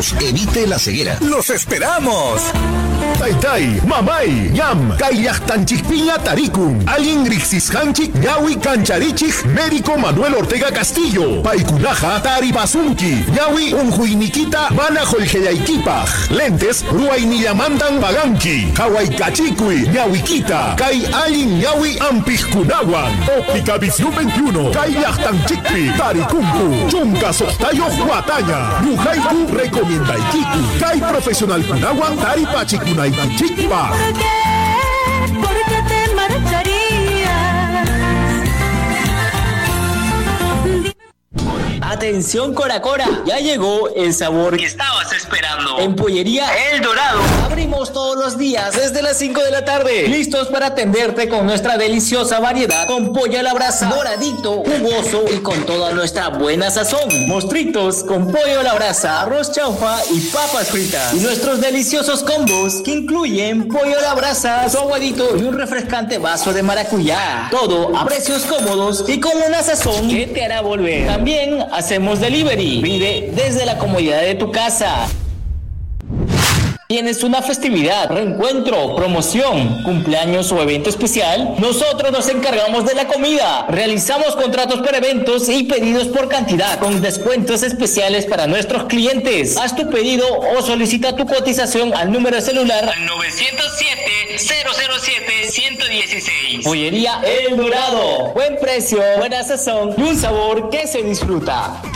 Evite la ceguera. ¡Los esperamos! Taytay, mamay, ñam, kayllajtanchikpiña tarikun. Alin riksisjanchik ñawi kancharichik médico Manuel Ortega Castillo. Paikunaja taripasunki. Ñawi unjuinikita mana holgeyaykipaj. Lentes ruainillamantan paganki. Hawaykachikui ñawikita. Kay alin ñawi ampijkunawan. Óptica Visión 21. Kayllajtanchikpi tarikunku. Chunka sohtayo huataña. Rujaiku recomiendaikiku. Kay profesional kunawan taripachikunaikuchikpa. ¿Por qué te marcharías? Atención Cora Cora, ya llegó el sabor que estabas esperando. En Pollería El Dorado abrimos todos los días desde las 5 de la tarde, listos para atenderte con nuestra deliciosa variedad, con pollo a la brasa, doradito, jugoso y con toda nuestra buena sazón. Mostritos con pollo a la brasa, arroz chaufa y papas fritas. Y nuestros deliciosos combos que incluyen pollo a la brasa, su aguadito y un refrescante vaso de maracuyá. Todo a precios cómodos y con una sazón que te hará volver. También hacemos delivery. Pide desde la comodidad de tu casa. ¿Tienes una festividad, reencuentro, promoción, cumpleaños o evento especial? Nosotros nos encargamos de la comida. Realizamos contratos para eventos y pedidos por cantidad, con descuentos especiales para nuestros clientes. Haz tu pedido o solicita tu cotización al número de celular al 907-007-116. Pollería El Dorado. Buen precio, buena sazón y un sabor que se disfruta.